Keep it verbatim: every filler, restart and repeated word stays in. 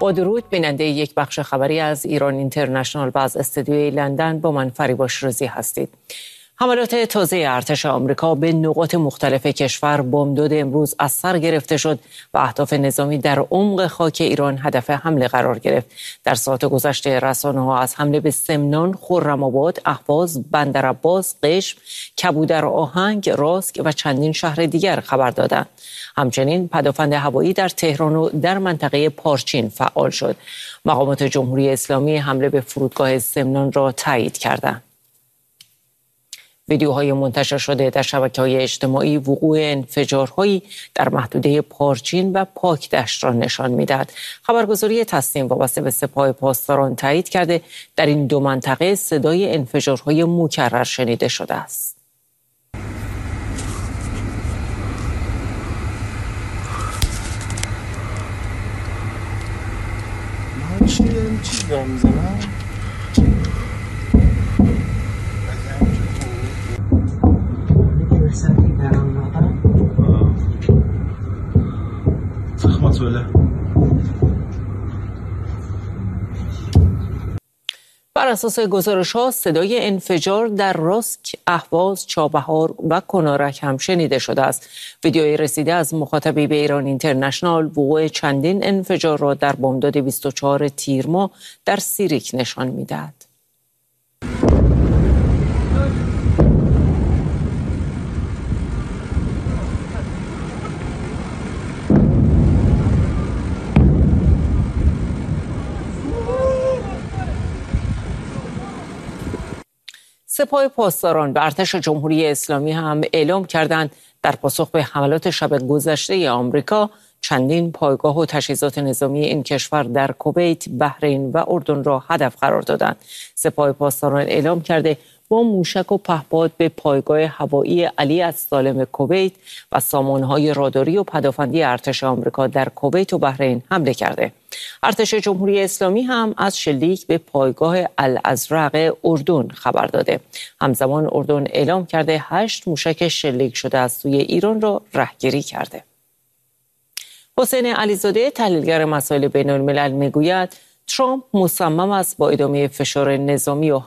با درود بیننده یک بخش خبری از ایران اینترنشنال و از استودیوی لندن با من فریبا شیرازی هستید. حملات تازه ارتش آمریکا به نقاط مختلف کشور بامداد امروز از سر گرفته شد و اهداف نظامی در عمق خاک ایران هدف حمله قرار گرفت. در ساعات گذشته رسانه‌ها از حمله به سمنان، خرم‌آباد، اهواز، بندرعباس، قشم، کبودر آهنگ، راسک و چندین شهر دیگر خبر دادند. همچنین پدافند هوایی در تهران و در منطقه پارچین فعال شد. مقامات جمهوری اسلامی حمله به فرودگاه سمنان را تایید کردند. ویدیوهای منتشر شده در شبکه‌های اجتماعی وقوع انفجارهایی در محدوده پارچین و پاکدشت را نشان می‌دهد. خبرگزاری تسنیم وابسته به سپاه پاسداران تایید کرده در این دو منطقه صدای انفجارهای مکرر شنیده شده است. چی چی دارم میزنم؟ بر اساس گزارش‌ها صدای انفجار در راسک، اهواز، چابهار و کنارک هم شنیده شده است. ویدیوی رسیده از مخاطبی به ایران اینترنشنال وقوع چندین انفجار را در بامداد بیست و چهارم تیر ماه در سیریک نشان می‌دهد. سپاه پاسداران و ارتش جمهوری اسلامی هم اعلام کردند در پاسخ به حملات شب گذشته آمریکا چندین پایگاه و تجهیزات نظامی این کشور در کویت، بحرین و اردن را هدف قرار دادند. سپاه پاسداران اعلام کرده با موشک و پهپاد به پایگاه هوایی علی السالم کویت و سامانه‌های راداری و پدافندی ارتش آمریکا در کویت و بحرین حمله کرده. ارتش جمهوری اسلامی هم از شلیک به پایگاه الازرق اردن خبر داده. همزمان اردن اعلام کرده هشت موشک شلیک شده از سوی ایران را رهگیری کرده. حسین علیزاده تحلیلگر مسائل بین الملل میگوید ترامپ مصمم است با ادامه فشار نظامی و